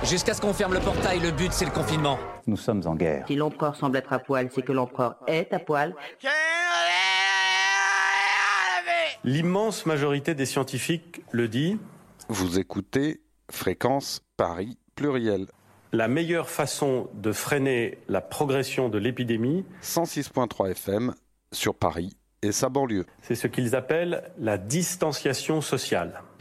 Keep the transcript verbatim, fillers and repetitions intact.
Jusqu'à ce qu'on ferme le portail, le but c'est le confinement. Nous sommes en guerre. Si l'empereur semble être à poil, c'est que l'empereur est à poil. L'immense majorité des scientifiques le dit. Vous écoutez Fréquence Paris Pluriel. La meilleure façon de freiner la progression de l'épidémie, cent six virgule trois F M sur Paris et sa banlieue. C'est ce qu'ils appellent la distanciation sociale.